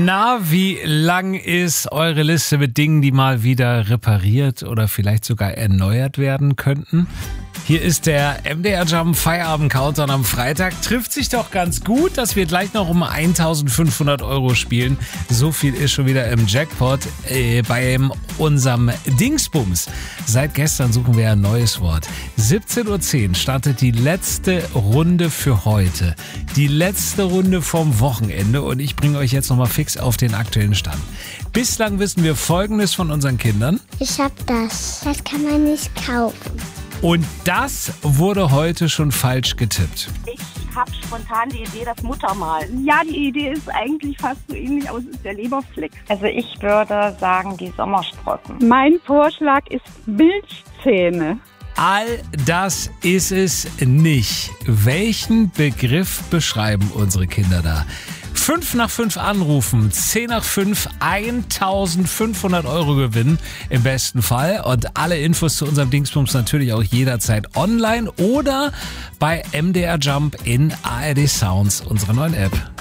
Na, wie lang ist eure Liste mit Dingen, die mal wieder repariert oder vielleicht sogar erneuert werden könnten? Hier ist der MDR Jump Feierabend Countdown am Freitag. Trifft sich doch ganz gut, dass wir gleich noch um 1.500 € spielen. So viel ist schon wieder im Jackpot bei unserem Dingsbums. Seit gestern suchen wir ein neues Wort. 17.10 Uhr startet die letzte Runde für heute. Die letzte Runde vom Wochenende und ich bringe euch jetzt nochmal fix auf den aktuellen Stand. Bislang wissen wir Folgendes von unseren Kindern. Ich hab das. Das kann man nicht kaufen. Und das wurde heute schon falsch getippt. Ich habe spontan die Idee, das Muttermal. Ja, die Idee ist eigentlich fast so ähnlich, aber es ist der Leberfleck. Also ich würde sagen, die Sommersprossen. Mein Vorschlag ist Milchzähne. All das ist es nicht. Welchen Begriff beschreiben unsere Kinder da? 5 nach 5 anrufen, 10 nach 5, 1.500 € gewinnen im besten Fall. Und alle Infos zu unserem Dingsbums natürlich auch jederzeit online oder bei MDR Jump in ARD Sounds, unserer neuen App.